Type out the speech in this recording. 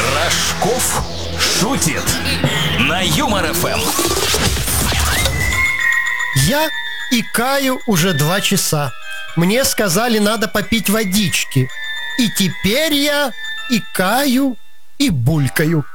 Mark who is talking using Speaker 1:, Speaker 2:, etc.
Speaker 1: Рожков шутит на Юмор ФМ.
Speaker 2: Я икаю уже 2 часа. Мне сказали, надо попить водички. И теперь я икаю и булькаю.